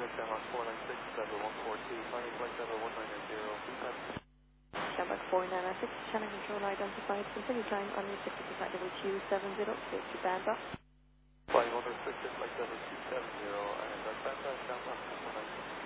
Shamrock 496, Denver 142, final flight level 1990, Shamrock 496, channel control identified. Continue climb on your 6 Q70, safety band up.